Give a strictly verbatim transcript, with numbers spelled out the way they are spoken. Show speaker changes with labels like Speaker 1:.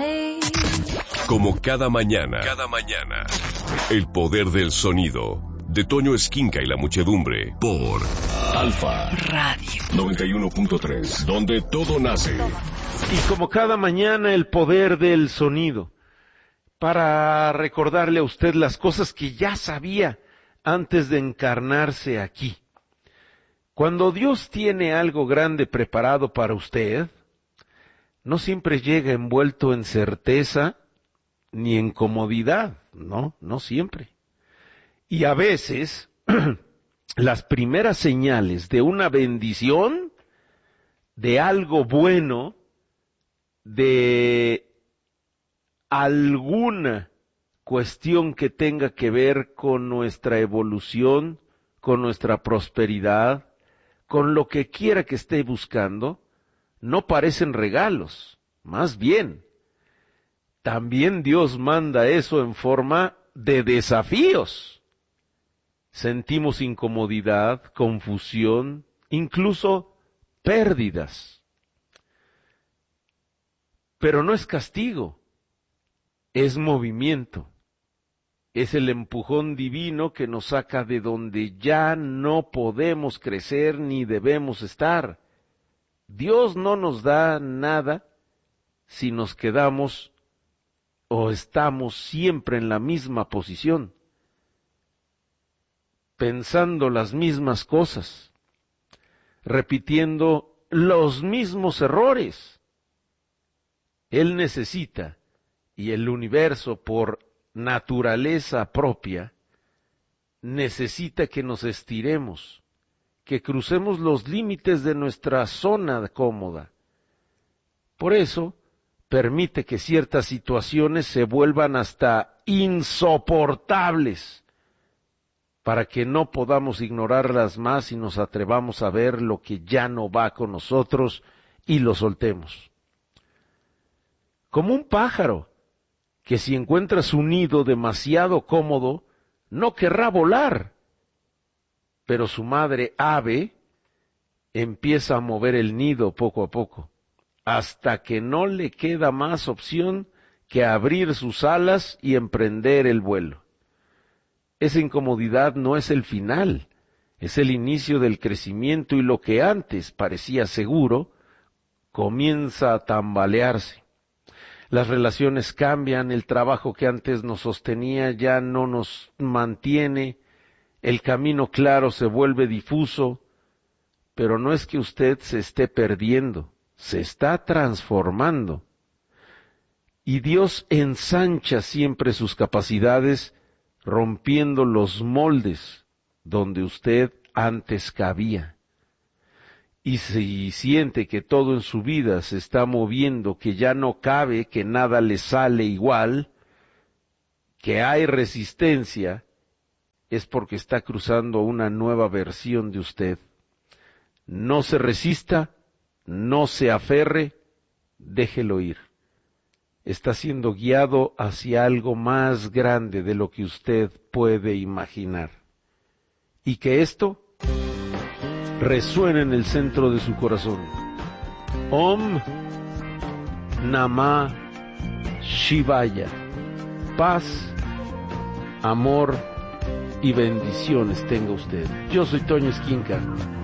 Speaker 1: me.
Speaker 2: Como cada mañana, cada mañana, el poder del sonido, de Toño Esquinca y la muchedumbre, por Alfa Radio noventa y uno punto tres, donde todo nace.
Speaker 3: Y como cada mañana, el poder del sonido, para recordarle a usted las cosas que ya sabía antes de encarnarse aquí. Cuando Dios tiene algo grande preparado para usted, no siempre llega envuelto en certeza ni en comodidad, no, no siempre. Y a veces, las primeras señales de una bendición, de algo bueno, de alguna cuestión que tenga que ver con nuestra evolución, con nuestra prosperidad, con lo que quiera que esté buscando, no parecen regalos, más bien. También Dios manda eso en forma de desafíos. Sentimos incomodidad, confusión, incluso pérdidas. Pero no es castigo, es movimiento. Es el empujón divino que nos saca de donde ya no podemos crecer ni debemos estar. Dios no nos da nada si nos quedamos o estamos siempre en la misma posición, pensando las mismas cosas, repitiendo los mismos errores. Él necesita, y el universo por naturaleza propia, necesita que nos estiremos, que crucemos los límites de nuestra zona cómoda. Por eso, permite que ciertas situaciones se vuelvan hasta insoportables, para que no podamos ignorarlas más y nos atrevamos a ver lo que ya no va con nosotros y lo soltemos. Como un pájaro, que si encuentra su nido demasiado cómodo, no querrá volar, pero su madre ave empieza a mover el nido poco a poco, hasta que no le queda más opción que abrir sus alas y emprender el vuelo. Esa incomodidad no es el final, es el inicio del crecimiento, y lo que antes parecía seguro comienza a tambalearse. Las relaciones cambian, el trabajo que antes nos sostenía ya no nos mantiene, el camino claro se vuelve difuso, pero no es que usted se esté perdiendo, se está transformando. Y Dios ensancha siempre sus capacidades, rompiendo los moldes donde usted antes cabía. Y si siente que todo en su vida se está moviendo, que ya no cabe, que nada le sale igual, que hay resistencia, es porque está cruzando una nueva versión de usted. No se resista, no se aferre, déjelo ir. Está siendo guiado hacia algo más grande de lo que usted puede imaginar. Y que esto resuena en el centro de su corazón. Om Namah Shivaya. Paz, amor y bendiciones tenga usted. Yo soy Toño Esquinca.